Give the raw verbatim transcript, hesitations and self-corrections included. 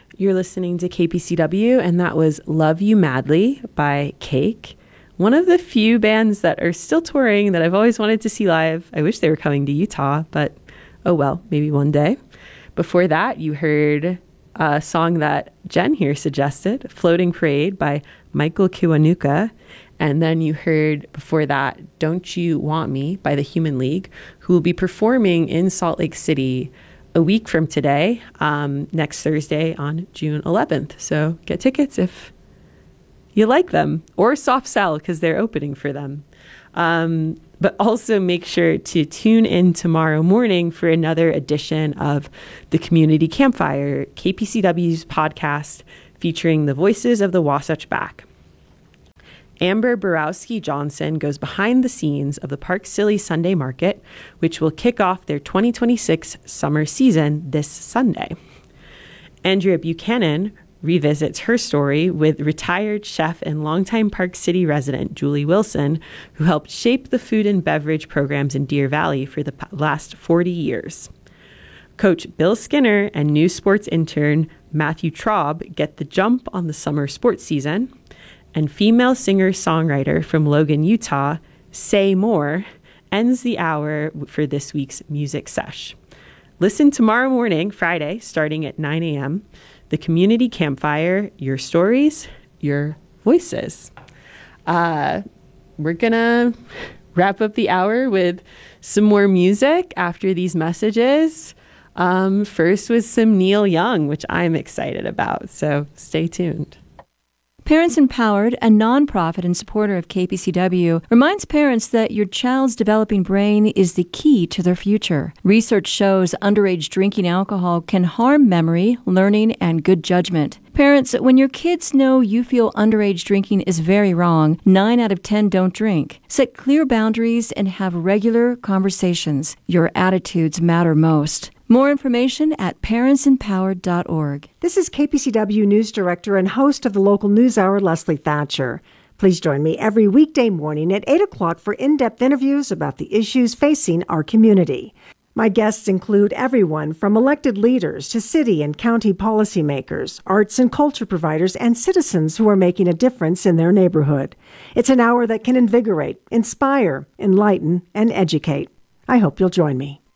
You're listening to K P C W, and that was Love You Madly by Cake, one of the few bands that are still touring that I've always wanted to see live. I wish they were coming to Utah, but oh well, maybe one day. Before that, you heard a song that Jen here suggested, Floating Parade by Michael Kiwanuka. And then you heard before that, Don't You Want Me by the Human League, who will be performing in Salt Lake City a week from today, um, next Thursday on June eleventh. So get tickets if you like them, or soft sell because they're opening for them. Um, but also make sure to tune in tomorrow morning for another edition of the Community Campfire, K P C W's podcast featuring the voices of the Wasatch Back. Amber Borowski Johnson goes behind the scenes of the Park Silly Sunday Market, which will kick off their twenty twenty-six summer season this Sunday. Andrea Buchanan revisits her story with retired chef and longtime Park City resident Julie Wilson, who helped shape the food and beverage programs in Deer Valley for the last forty years. Coach Bill Skinner and new sports intern Matthew Traub get the jump on the summer sports season. And female singer-songwriter from Logan, Utah, Say More, ends the hour for this week's Music Sesh. Listen tomorrow morning, Friday, starting at nine a.m., the Community Campfire, your stories, your voices. Uh, we're going to wrap up the hour with some more music after these messages. Um, first with some Neil Young, which I'm excited about, so stay tuned. Parents Empowered, a nonprofit and supporter of K P C W, reminds parents that your child's developing brain is the key to their future. Research shows underage drinking alcohol can harm memory, learning, and good judgment. Parents, when your kids know you feel underage drinking is very wrong, nine out of ten don't drink. Set clear boundaries and have regular conversations. Your attitudes matter most. More information at parents empowered dot org. This is K P C W News Director and host of the local news hour, Leslie Thatcher. Please join me every weekday morning at eight o'clock for in-depth interviews about the issues facing our community. My guests include everyone from elected leaders to city and county policymakers, arts and culture providers, and citizens who are making a difference in their neighborhood. It's an hour that can invigorate, inspire, enlighten, and educate. I hope you'll join me.